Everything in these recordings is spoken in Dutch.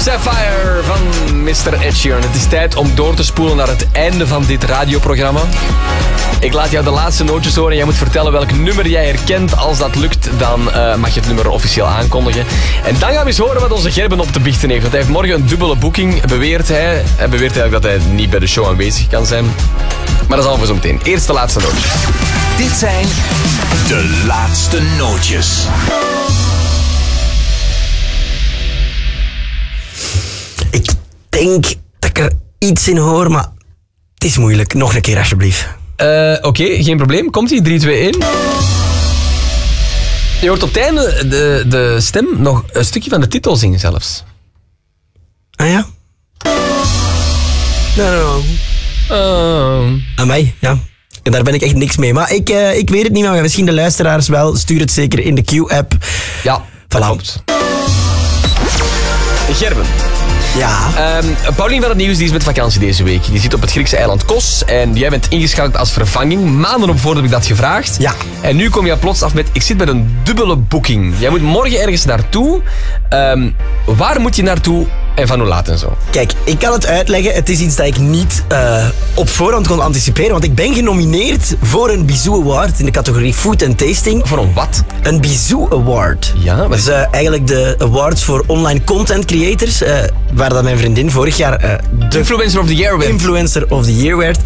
Sapphire van Mr. Ed Sheeran. Het is tijd om door te spoelen naar het einde van dit radioprogramma. Ik laat jou de laatste nootjes horen en jij moet vertellen welk nummer jij herkent. Als dat lukt, dan mag je het nummer officieel aankondigen. En dan gaan we eens horen wat onze Gerben op te biechten heeft. Want hij heeft morgen een dubbele boeking, beweert hij. Hij beweert eigenlijk dat hij niet bij de show aanwezig kan zijn. Maar dat is allemaal voor zo meteen. Eerst de laatste nootjes. Dit zijn de laatste nootjes. Ik denk dat ik er iets in hoor, maar het is moeilijk. Nog een keer alsjeblieft. Oké, geen probleem. Komt-ie? 3, 2, 1. Je hoort op het einde de stem nog een stukje van de titel zingen zelfs. Ah ja? Aan mij, ja. En daar ben ik echt niks mee. Maar ik weet het niet, maar misschien de luisteraars wel. Stuur het zeker in de Q-app. Ja, dat klopt. Gerben. Ja. Paulien van het Nieuws die is met vakantie deze week. Die zit op het Griekse eiland Kos. En jij bent ingeschakeld als vervanging. Maanden op voor heb ik dat gevraagd. Ja. En nu kom je plots af met... Ik zit met een dubbele boeking. Jij moet morgen ergens naartoe. Waar moet je naartoe en van hoe laat en zo? Kijk, ik kan het uitleggen. Het is iets dat ik niet op voorhand kon anticiperen. Want ik ben genomineerd voor een Bizou Award in de categorie Food and Tasting. Voor een wat? Een Bizou Award. Ja, dat is eigenlijk de awards voor online content creators. Waar dat mijn vriendin vorig jaar... de Influencer of the Year werd. Influencer of the Year werd.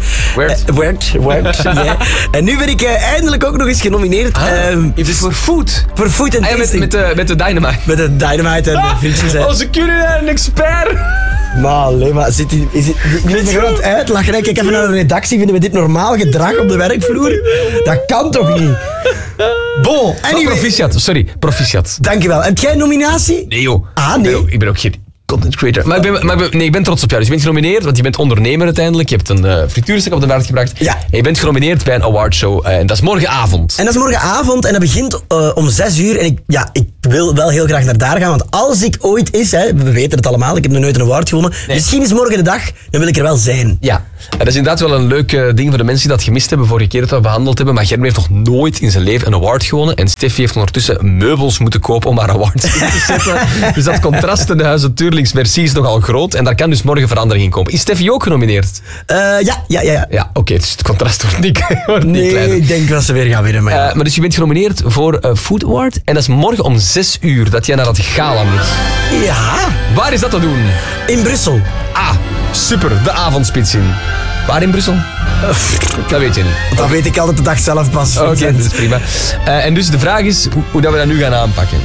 Yeah. En nu ben ik eindelijk ook nog eens genomineerd. Dus voor food? Voor Food and Tasting. Met de Dynamite. Met de Dynamite en de vriendjes. Onze culinaire expert. Maar zit die... Jullie me gewoon aan het uitlachen. Kijk even naar de redactie. Vinden we dit normaal gedrag op de werkvloer? Dat kan toch niet? Bon, anyway. Proficiat. Dankjewel. Heb jij een nominatie? Nee joh. Ah, nee. Ik ben ook geen content creator. Maar ik ben trots op jou. Dus je bent genomineerd, want je bent ondernemer uiteindelijk. Je hebt een frituurstuk op de markt gebracht. Ja. En je bent genomineerd bij een awardshow. En dat is morgenavond. En dat is morgenavond en dat begint om 6 uur. En ik wil wel heel graag naar daar gaan. Want als ik ooit we weten het allemaal, ik heb nog nooit een award gewonnen. Nee. Misschien is morgen de dag, dan wil ik er wel zijn. Ja, en dat is inderdaad wel een leuk ding voor de mensen die dat gemist hebben vorige keer dat we behandeld hebben. Maar Gerben heeft nog nooit in zijn leven een award gewonnen. En Steffi heeft ondertussen meubels moeten kopen om haar awards in te zetten. Dus dat contrast in de Huizen Tuurlings merci is nogal groot. En daar kan dus morgen verandering in komen. Is Steffi ook genomineerd? Ja. Ja, oké, dus het contrast wordt niet kleiner. Nee, ik denk dat ze weer gaan winnen. Maar dus je bent genomineerd voor Food Award. En dat is morgen om 6 uur dat jij naar dat gala moet. Ja. Waar is dat te doen? In Brussel. Ah, super. De avondspits in. Waar in Brussel? Dat weet je niet. Dat weet ik altijd de dag zelf pas. Oké, dat is prima. En dus de vraag is hoe dat we dat nu gaan aanpakken.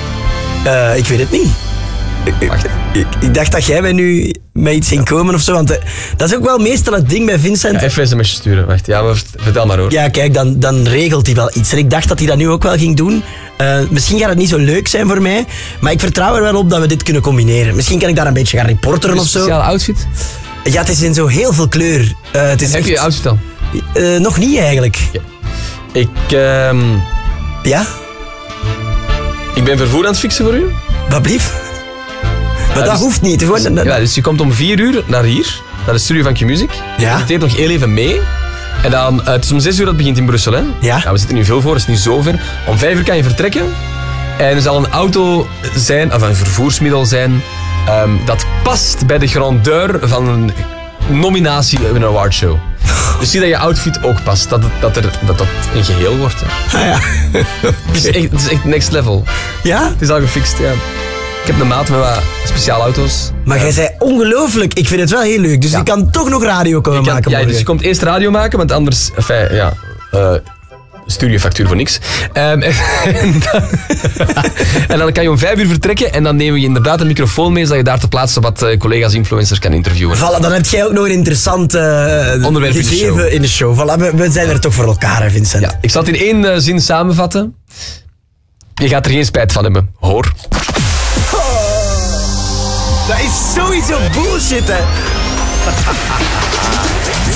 Ik weet het niet. Wacht. Ik dacht dat jij mij nu met iets ging komen of zo. Want dat is ook wel meestal het ding bij Vincent. Ja, even sms'je sturen. Wacht, ja, maar vertel maar hoor. Ja, kijk, dan regelt hij wel iets. En ik dacht dat hij dat nu ook wel ging doen. Misschien gaat het niet zo leuk zijn voor mij. Maar ik vertrouw er wel op dat we dit kunnen combineren. Misschien kan ik daar een beetje gaan reporteren of zo. Een speciale outfit? Ja, het is in zo heel veel kleur. Het is heb je je outfit dan? Nog niet eigenlijk. Ja. Ja? Ik ben vervoer aan het fixen voor u. Wat blief? Maar dat hoeft niet. Ja, dus je komt om 4 uur naar hier, naar de studio van Q-Music. Ja. Je deed nog heel even mee. En dan, het is om 6 uur dat het begint in Brussel, hè? Ja. Nou, we zitten nu veel voor, het is niet zo ver. Om 5 uur kan je vertrekken. En er zal een auto zijn, of een vervoersmiddel zijn, dat past bij de grandeur van een nominatie in een awardshow. Dus zie dat je outfit ook past, dat een geheel wordt. Hè. Ah ja. Het is echt next level. Ja? Het is al gefixt, ja. Ik heb een maat met wat speciale auto's. Maar jij zei ongelooflijk. Ik vind het wel heel leuk. Dus je kan toch nog radio komen maken. Ja, dus je komt eerst radio maken, want anders... studiofactuur voor niks. En dan kan je om 5 uur vertrekken en dan nemen we inderdaad een microfoon mee, zodat je daar te plaatsen wat collega's influencers kan interviewen. Voilà, dan heb jij ook nog een interessant onderwerp gegeven in de show. Voilà, we zijn er toch voor elkaar, hè, Vincent. Ja, ik zal het in 1 zin samenvatten. Je gaat er geen spijt van hebben, hoor. Dat is sowieso bullshit, hè.